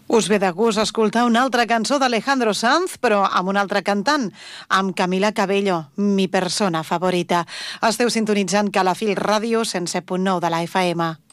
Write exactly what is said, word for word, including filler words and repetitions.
Us ve de gust escoltar una altra cançó d'Alejandro Sanz, però amb un altre cantant, amb Camila Cabello, mi persona favorita. Esteu sintonitzant Calafell Ràdio cent set punt nou de la F M.